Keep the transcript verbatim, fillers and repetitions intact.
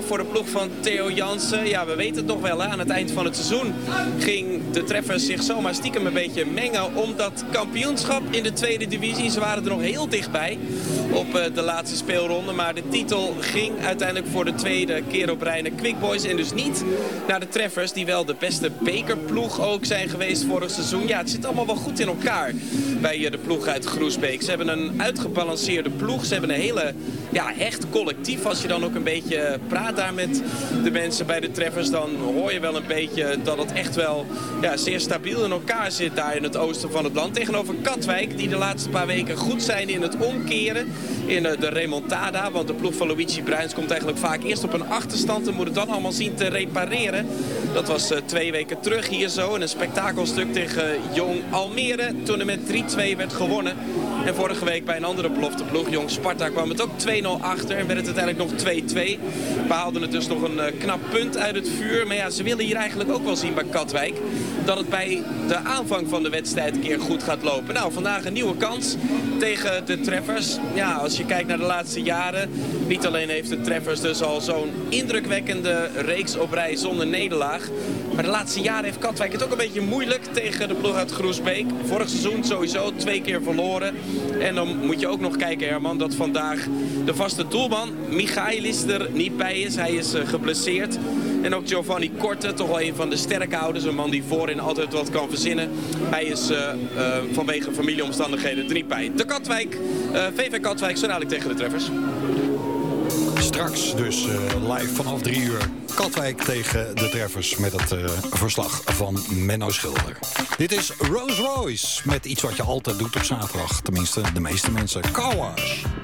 voor de ploeg van Theo Jansen. Ja, we weten het nog wel, hè. Aan het eind van het seizoen ging de Treffers zich zomaar stiekem een beetje mengen om dat kampioenschap in de tweede divisie. Ze waren er nog heel dichtbij op uh, de laatste speelronde. Maar de titel ging uiteindelijk voor de tweede keer op rij naar Quick Boys. En dus niet naar de Treffers, die wel de beste bekerploeg ook zijn geweest vorig seizoen. Ja, het zit allemaal wel goed in elkaar bij uh, de ploeg uit Groesbeek. Ze hebben een uitgebalanceerde ploeg. Ze hebben een hele ja, echt collectief. Als je dan ook een beetje praat daar met de mensen bij de Treffers, dan hoor je wel een beetje dat het echt wel ja, zeer stabiel in elkaar zit daar in het oosten van het land. Tegenover Katwijk, die de laatste paar weken goed zijn in het omkeren. In de remontada, want de ploeg van Luigi Bruins komt eigenlijk vaak eerst op een achterstand en moet het dan allemaal zien te repareren. Dat was uh, twee weken terug hier zo. In een spektakelstuk tegen Jong Almere, toen er met drie twee werd gewonnen. En vorige week bij een andere belofteploeg, Jong Sparta, kwam het ook twee nul achter en werd het uiteindelijk nog twee twee. We haalden het dus nog een uh, knap punt uit het vuur. Maar ja, ze willen hier eigenlijk ook wel zien bij Katwijk dat het bij de aanvang van de wedstrijd een keer goed gaat lopen. Nou, vandaag een nieuwe kans tegen de Treffers. Ja, als je kijkt naar de laatste jaren, niet alleen heeft de Treffers dus al zo'n indrukwekkende reeks op rij zonder nederlaag. Maar de laatste jaren heeft Katwijk het ook een beetje moeilijk tegen de ploeg uit Groesbeek. Vorig seizoen sowieso twee keer verloren. En dan moet je ook nog kijken, Herman, dat vandaag de vaste doelman Michaelis er niet bij is. Hij is uh, geblesseerd. En ook Giovanni Korte, toch wel een van de sterke ouders. Een man die voorin altijd wat kan verzinnen. Hij is uh, uh, vanwege familieomstandigheden er niet bij. De Katwijk, uh, V V Katwijk, zo dadelijk tegen de Treffers. Straks dus uh, live vanaf drie uur. Katwijk tegen de Treffers met het uh, verslag van Menno Schilder. Dit is Rolls Royce met iets wat je altijd doet op zaterdag. Tenminste, de meeste mensen. Car Wash.